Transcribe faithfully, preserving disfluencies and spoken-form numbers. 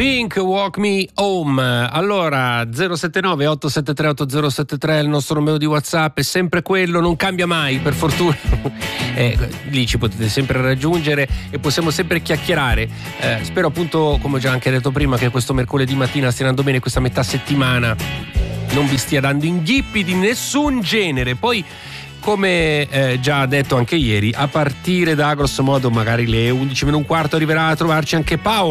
Pink, Walk Me Home. Allora, zero sette nove otto sette tre otto zero sette tre è il nostro numero di WhatsApp, è sempre quello, non cambia mai, per fortuna. eh, lì ci potete sempre raggiungere e possiamo sempre chiacchierare. Eh, spero appunto, come ho già anche detto prima, che questo mercoledì mattina stia andando bene, questa metà settimana non vi stia dando inghippi di nessun genere. Poi, come eh, già detto anche ieri, a partire da grosso modo magari le undici meno un quarto arriverà a trovarci anche Paolo.